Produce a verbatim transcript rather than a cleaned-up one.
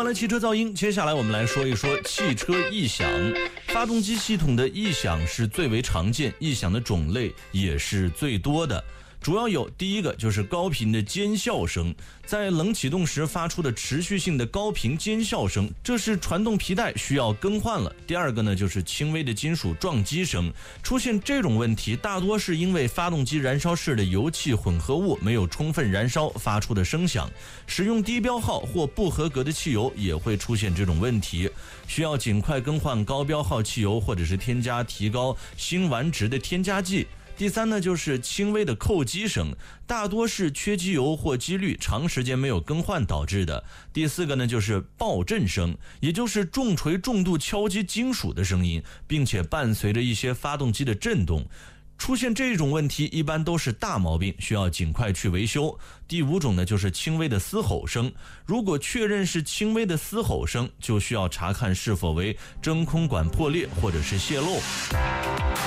完了汽车噪音，接下来我们来说一说汽车异响。发动机系统的异响是最为常见，异响的种类也是最多的。主要有第一个就是高频的尖啸声，在冷启动时发出的持续性的高频尖啸声，这是传动皮带需要更换了。第二个呢就是轻微的金属撞击声，出现这种问题大多是因为发动机燃烧室的油气混合物没有充分燃烧发出的声响，使用低标号或不合格的汽油也会出现这种问题，需要尽快更换高标号汽油，或者是添加提高辛烷值的添加剂。第三呢就是轻微的扣机声，大多是缺机油或机滤长时间没有更换导致的。第四个呢就是爆震声，也就是重锤重度敲击金属的声音，并且伴随着一些发动机的震动。出现这种问题一般都是大毛病，需要尽快去维修。第五种呢就是轻微的嘶吼声，如果确认是轻微的嘶吼声，就需要查看是否为真空管破裂或者是泄漏。